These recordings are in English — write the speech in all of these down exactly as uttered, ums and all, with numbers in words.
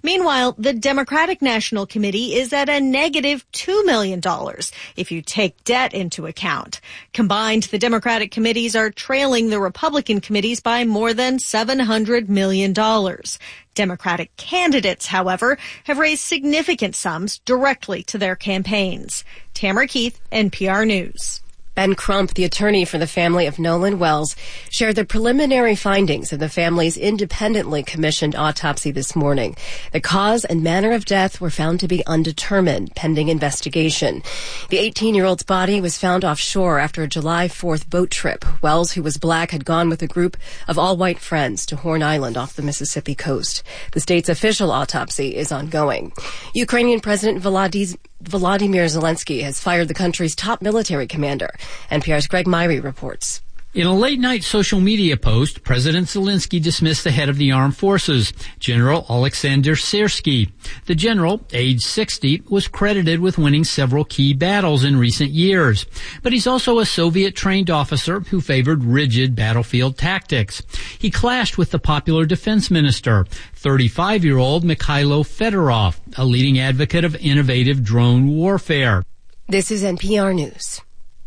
Meanwhile, the Democratic National Committee is at a negative two million dollars if you take debt into account. Combined, the Democratic committees are trailing the Republican committees by more than seven hundred million dollars. Democratic candidates, however, have raised significant sums directly to their campaigns. Tamara Keith, N P R News. Ben Crump, the attorney for the family of Nolan Wells, shared the preliminary findings of the family's independently commissioned autopsy this morning. The cause and manner of death were found to be undetermined, pending investigation. The eighteen-year-old's body was found offshore after a July fourth boat trip. Wells, who was black, had gone with a group of all-white friends to Horn Island off the Mississippi coast. The state's official autopsy is ongoing. Ukrainian President Volodymyr Volodymyr Zelensky has fired the country's top military commander. N P R's Greg Myrie reports. In a late-night social media post, President Zelensky dismissed the head of the armed forces, General Alexander Syrsky. The general, age sixty, was credited with winning several key battles in recent years. But he's also a Soviet-trained officer who favored rigid battlefield tactics. He clashed with the popular defense minister, thirty-five-year-old Mikhailo Fedorov, a leading advocate of innovative drone warfare. This is N P R News.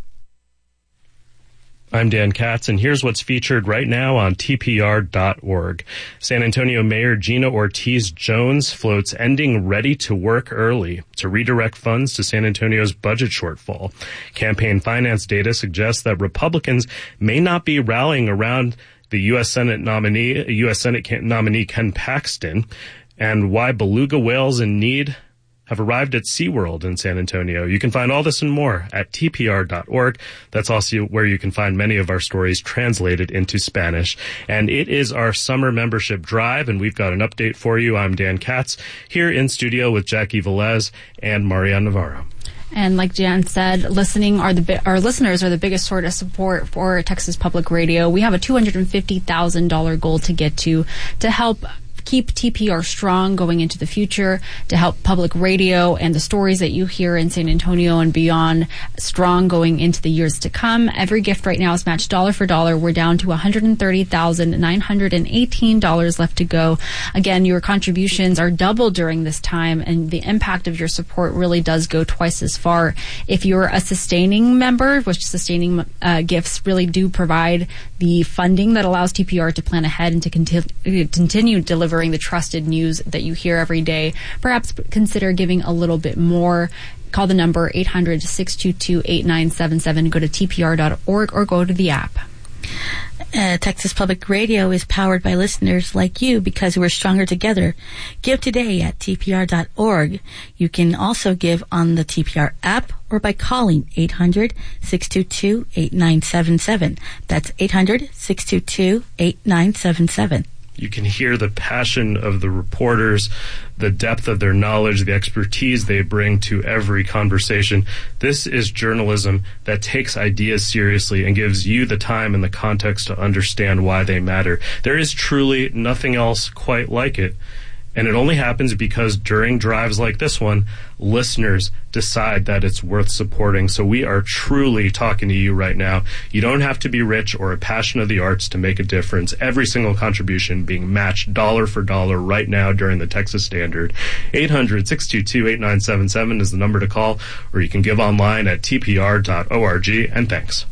I'm Dan Katz, and here's what's featured right now on T P R dot org. San Antonio Mayor Gina Ortiz Jones floats ending Ready to Work early to redirect funds to San Antonio's budget shortfall. Campaign finance data suggests that Republicans may not be rallying around the U S Senate nominee, U S Senate nominee Ken Paxton, and why beluga whales in need have arrived at SeaWorld in San Antonio. You can find all this and more at T P R dot org. That's also where you can find many of our stories translated into Spanish. And it is our summer membership drive, and we've got an update for you. I'm Dan Katz, here in studio with Jackie Velez and Maria Navarro. And like Jan said, listening are the our listeners are the biggest source of support for Texas Public Radio. We have a two hundred fifty thousand dollars goal to get to to help keep T P R strong going into the future, to help public radio and the stories that you hear in San Antonio and beyond strong going into the years to come. Every gift right now is matched dollar for dollar. We're down to one hundred thirty thousand nine hundred eighteen dollars left to go. Again, your contributions are double during this time, and the impact of your support really does go twice as far. If you're a sustaining member, which sustaining uh, gifts really do provide the funding that allows T P R to plan ahead and to conti- continue delivering the trusted news that you hear every day, perhaps consider giving a little bit more. Call the number eight hundred, six two two, eight nine seven seven. Go to T P R dot org or go to the app. Uh, Texas Public Radio is powered by listeners like you because we're stronger together. Give today at T P R dot org. You can also give on the T P R app or by calling eight hundred, six two two, eight nine seven seven. That's eight hundred, six two two, eight nine seven seven. You can hear the passion of the reporters, the depth of their knowledge, the expertise they bring to every conversation. This is journalism that takes ideas seriously and gives you the time and the context to understand why they matter. There is truly nothing else quite like it. And it only happens because during drives like this one, listeners decide that it's worth supporting. So we are truly talking to you right now. You don't have to be rich or a passion of the arts to make a difference. Every single contribution being matched dollar for dollar right now during the Texas Standard. eight hundred, six two two, eight nine seven seven is the number to call, or you can give online at T P R dot org. And thanks.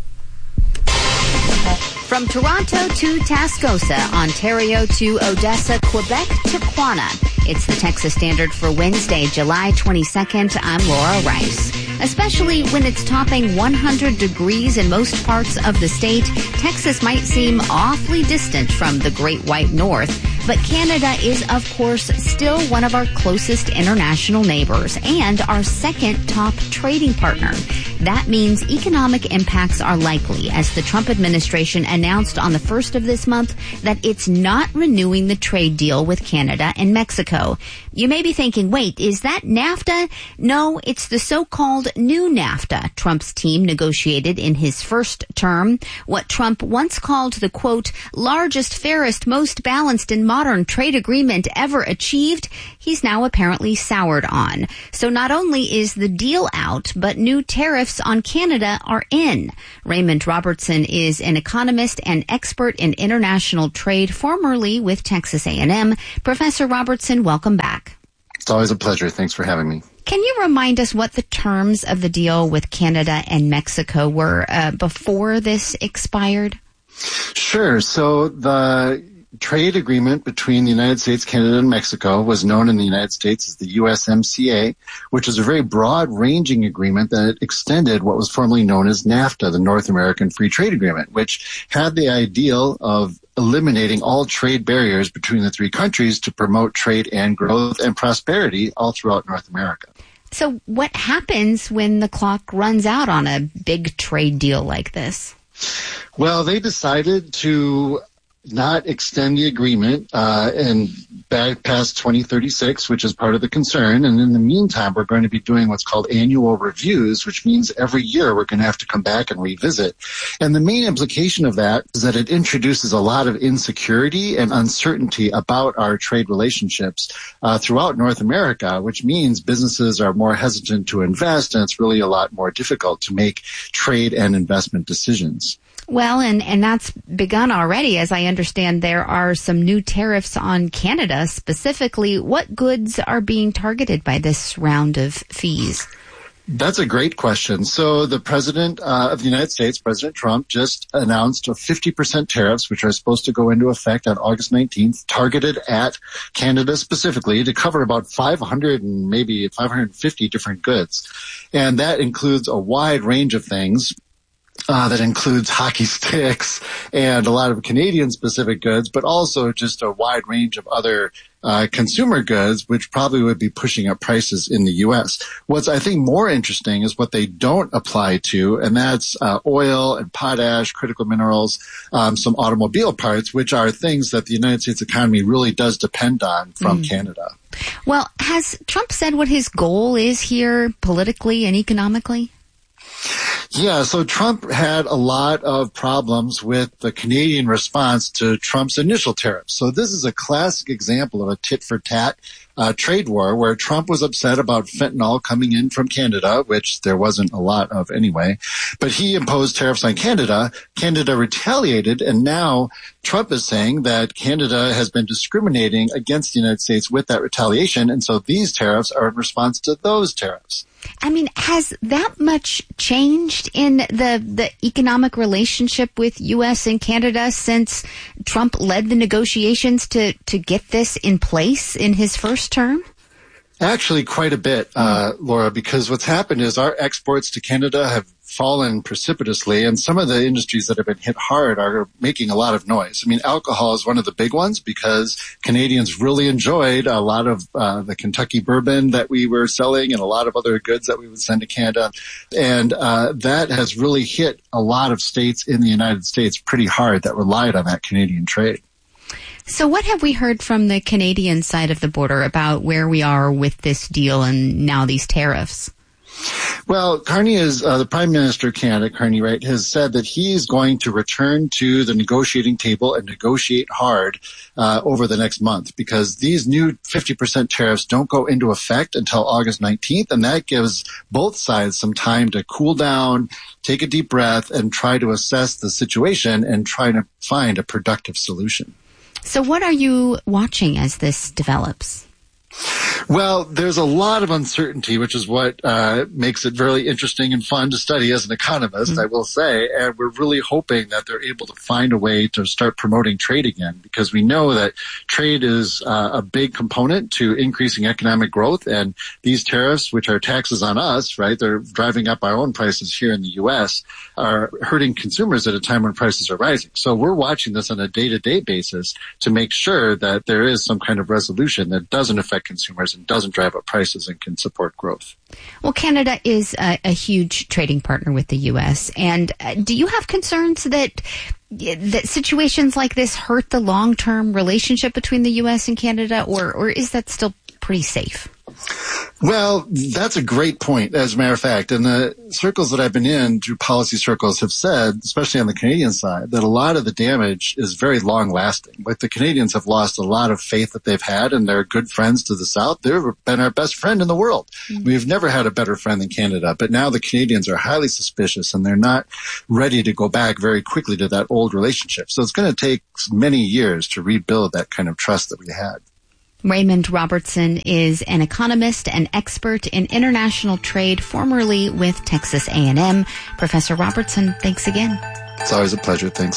From Toronto to Tascosa, Ontario to Odessa, Quebec to Quanah. It's the Texas Standard for Wednesday, July twenty-second. I'm Laura Rice. Especially when it's topping one hundred degrees in most parts of the state, Texas might seem awfully distant from the Great White North. But Canada is, of course, still one of our closest international neighbors and our second top trading partner. That means economic impacts are likely, as the Trump administration announced on the first of this month that it's not renewing the trade deal with Canada and Mexico. You may be thinking, wait, is that NAFTA? No, it's the so-called new NAFTA Trump's team negotiated in his first term. What Trump once called the, quote, largest, fairest, most balanced and modern trade agreement ever achieved, he's now apparently soured on. So not only is the deal out, but new tariffs tariffs on Canada are in. Raymond Robertson is an economist and expert in international trade, formerly with Texas A and M. Professor Robertson, welcome back. It's always a pleasure. Thanks for having me. Can you remind us what the terms of the deal with Canada and Mexico were uh, before this expired? Sure. So the trade agreement between the United States, Canada, and Mexico was known in the United States as the U S M C A, which is a very broad-ranging agreement that extended what was formerly known as NAFTA, the North American Free Trade Agreement, which had the ideal of eliminating all trade barriers between the three countries to promote trade and growth and prosperity all throughout North America. So what happens when the clock runs out on a big trade deal like this? Well, they decided to not extend the agreement uh, and back past twenty thirty-six, which is part of the concern. And in the meantime, we're going to be doing what's called annual reviews, which means every year we're going to have to come back and revisit. And the main implication of that is that it introduces a lot of insecurity and uncertainty about our trade relationships uh, throughout North America, which means businesses are more hesitant to invest, and it's really a lot more difficult to make trade and investment decisions. Well, and, and that's begun already. As I understand, there are some new tariffs on Canada specifically. What goods are being targeted by this round of fees? That's a great question. So the president uh, of the United States, President Trump, just announced a fifty percent tariffs, which are supposed to go into effect on August nineteenth, targeted at Canada specifically to cover about five hundred and maybe five hundred fifty different goods. And that includes a wide range of things. Uh, that includes hockey sticks and a lot of Canadian-specific goods, but also just a wide range of other uh, consumer goods, which probably would be pushing up prices in the U S. What's, I think, more interesting is what they don't apply to, and that's uh, oil and potash, critical minerals, um, some automobile parts, which are things that the United States economy really does depend on from mm. Canada. Well, has Trump said what his goal is here politically and economically? Yeah, so Trump had a lot of problems with the Canadian response to Trump's initial tariffs. So this is a classic example of a tit-for-tat uh, trade war where Trump was upset about fentanyl coming in from Canada, which there wasn't a lot of anyway. But he imposed tariffs on Canada. Canada retaliated, and now Trump is saying that Canada has been discriminating against the United States with that retaliation, and so these tariffs are in response to those tariffs. I mean, has that much changed in the, the economic relationship with U S and Canada since Trump led the negotiations to, to get this in place in his first term? Actually, quite a bit, uh, Laura, because what's happened is our exports to Canada have fallen precipitously, and some of the industries that have been hit hard are making a lot of noise. I mean, alcohol is one of the big ones because Canadians really enjoyed a lot of uh, the Kentucky bourbon that we were selling and a lot of other goods that we would send to Canada. And uh, that has really hit a lot of states in the United States pretty hard that relied on that Canadian trade. So what have we heard from the Canadian side of the border about where we are with this deal and now these tariffs? Well, Carney is, uh, the Prime Minister of Canada, Carney Wright, has said that he is going to return to the negotiating table and negotiate hard uh, over the next month because these new fifty percent tariffs don't go into effect until August nineteenth, and that gives both sides some time to cool down, take a deep breath, and try to assess the situation and try to find a productive solution. So what are you watching as this develops? Well, there's a lot of uncertainty, which is what uh, makes it really interesting and fun to study as an economist, mm-hmm. I will say. And we're really hoping that they're able to find a way to start promoting trade again, because we know that trade is uh, a big component to increasing economic growth. And these tariffs, which are taxes on us, right, they're driving up our own prices here in the U S, are hurting consumers at a time when prices are rising. So we're watching this on a day-to-day basis to make sure that there is some kind of resolution that doesn't affect consumers and doesn't drive up prices and can support growth. Well, Canada is a, a huge trading partner with the U S. And uh, do you have concerns that that situations like this hurt the long-term relationship between the U S and Canada, or, or is that still pretty safe? Well, that's a great point, as a matter of fact. And the circles that I've been in, through policy circles, have said, especially on the Canadian side, that a lot of the damage is very long-lasting. Like, the Canadians have lost a lot of faith that they've had in their good friends to the south. They've been our best friend in the world. Mm-hmm. We've never had a better friend than Canada. But now the Canadians are highly suspicious, and they're not ready to go back very quickly to that old relationship. So it's going to take many years to rebuild that kind of trust that we had. Raymond Robertson is an economist and expert in international trade, formerly with Texas A and M. Professor Robertson, thanks again. It's always a pleasure. Thanks.